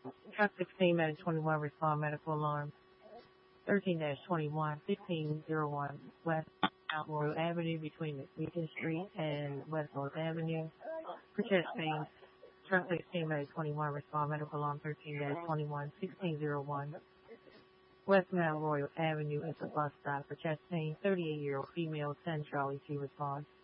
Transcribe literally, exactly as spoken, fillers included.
Truck sixteen Medic twenty-one respond medical alarm. thirteen twenty-one, fifteen oh one West Mount Royal Avenue between Beacon Street and West North Avenue. For chest pain, truck sixteen Medic twenty-one respond medical alarm thirteen twenty-one, sixteen oh one West Mount Royal Avenue is a bus stop for chest pain. thirty-eight-year-old female, ten Charlie to respond.